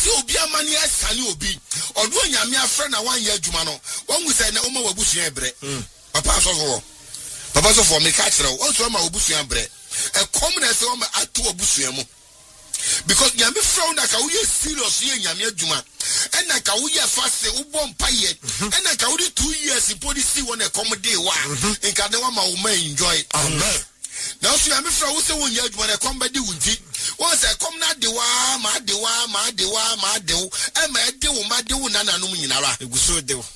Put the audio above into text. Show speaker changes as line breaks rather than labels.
say obi amani asani obi odo nyame afre na wan ye adwuma no won wu say na o ma wabusu ebre papa so for me catch now o so ma wabusu ebre e come na say o ma atu wabusu mu because nyame frown na ka wo ye serious ye nyame adwuma ena ka wo ye fast wo bom paye ena ka wo 2 years in policy won e come day wa nka de wa ma wo ma enjoy amen. Now so nyame frown wo say won ye adwuma na come be di wunti won say come na de wa ma de wo e ma de wo ma de wo na nanom nyinara eguso de wo